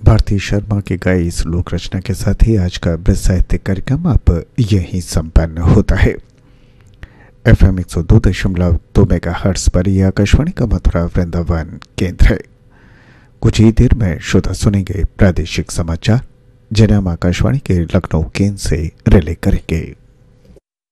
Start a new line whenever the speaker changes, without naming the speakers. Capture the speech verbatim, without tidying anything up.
भारती शर्मा की गाई इस लोक रचना के साथ ही आज का ब्रज साहित्य कार्यक्रम अब यहीं संपन्न होता है। एफ एम एक सौ दो दशमलव दो मेगा हर्ट्स पर यह आकाशवाणी का मथुरा वृंदावन केंद्र है। कुछ ही देर में श्रोता सुनेंगे प्रादेशिक समाचार, जिन्हें हम आकाशवाणी के लखनऊ केंद्र से रिले करेंगे।